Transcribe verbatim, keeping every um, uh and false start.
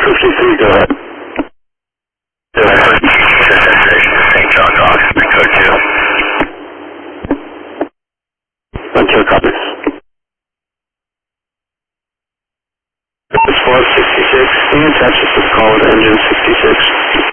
fifty-three, go ahead. Saint John Dock, code two. One two copies. This was sixty-six, the Texas is called engine sixty-six.